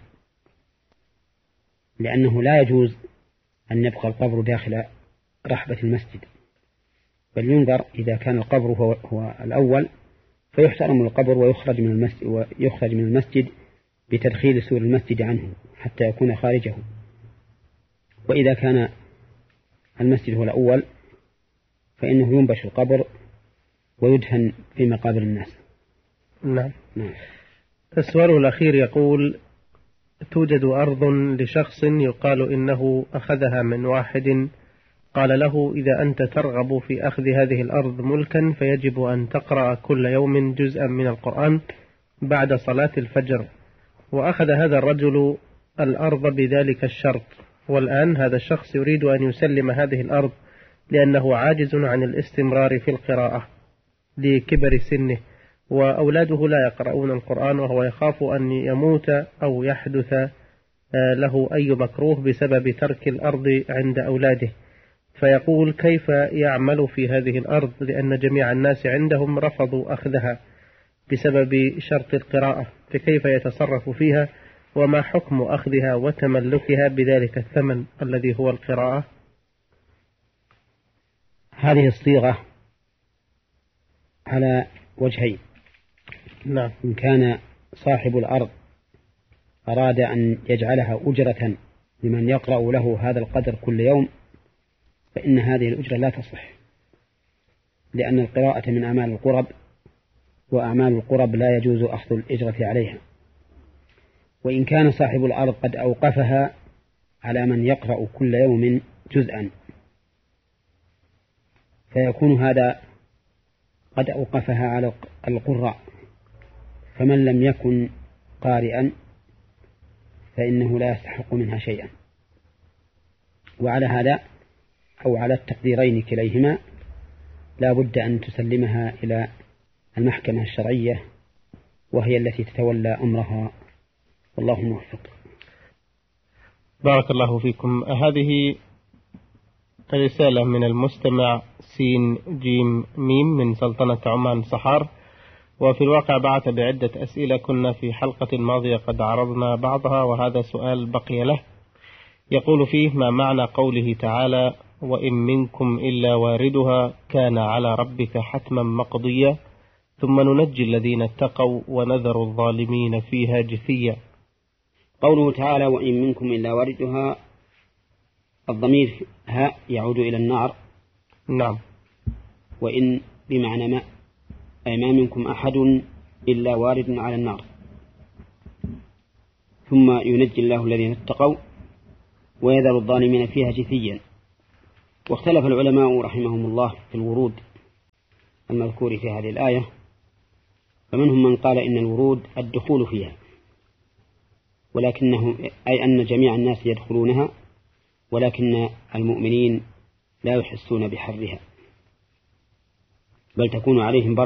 لأنه لا يجوز أن يبقى القبر داخل رحبة المسجد، بل ينظر إذا كان القبر هو, هو الأول فيحترم القبر ويخرج من المسجد, ويخرج من المسجد بتدخيل سور المسجد عنه حتى يكون خارجه، وإذا كان المسجد هو الأول فإنه ينبش القبر ويدهن في مقابر الناس. نعم. نعم. السؤال الأخير يقول: توجد أرض لشخص يقال إنه أخذها من واحد قال له: إذا أنت ترغب في أخذ هذه الأرض ملكا فيجب أن تقرأ كل يوم جزءا من القرآن بعد صلاة الفجر، وأخذ هذا الرجل الأرض بذلك الشرط، والآن هذا الشخص يريد أن يسلم هذه الأرض لأنه عاجز عن الاستمرار في القراءة لكبر سنه، وأولاده لا يقرؤون القرآن، وهو يخاف أن يموت أو يحدث له أي مكروه بسبب ترك الأرض عند أولاده، فيقول: كيف يعمل في هذه الأرض لأن جميع الناس عندهم رفضوا أخذها بسبب شرط القراءة، فكيف يتصرف فيها؟ وما حكم أخذها وتملكها بذلك الثمن الذي هو القراءة؟ هذه الصيغة على وجهين. نعم. إن كان صاحب الأرض أراد أن يجعلها أجرة لمن يقرأ له هذا القدر كل يوم فإن هذه الأجرة لا تصح، لأن القراءة من أعمال القرب، وأعمال القرب لا يجوز أخذ الأجرة عليها. وإن كان صاحب الأرض قد أوقفها على من يقرأ كل يوم جزءا فيكون هذا قد أوقفها على القراء، فمن لم يكن قارئا فإنه لا يستحق منها شيئا. وعلى هذا أو على التقديرين كليهما لا بد أن تسلمها إلى المحكمة الشرعية وهي التي تتولى أمرها، والله موفق. بارك الله فيكم. هذه رسالة من المستمع سين جيم ميم من سلطنة عمان صحار، وفي الواقع بعث بعدة أسئلة كنا في حلقة ماضية قد عرضنا بعضها، وهذا سؤال بقي له. يقول فيه: ما معنى قوله تعالى: وإن منكم إلا واردها كان على ربك حتما مقضيا ثم ننجي الذين اتقوا ونذر الظالمين فيها جثيا؟ قوله تعالى: وإن منكم إلا واردها، الضمير ها يعود إلى النار. نعم. وإن بمعنى ما، أي ما منكم أحد إلا وارد على النار، ثم ينجي الله الذين اتقوا ويذر الظالمين فيها جثيا. واختلف العلماء رحمهم الله في الورود المذكور في هذه الآية، فمنهم من قال إن الورود الدخول فيها، ولكنه أي أن جميع الناس يدخلونها، ولكن المؤمنين لا يحسون بحرها، بل تكون عليهم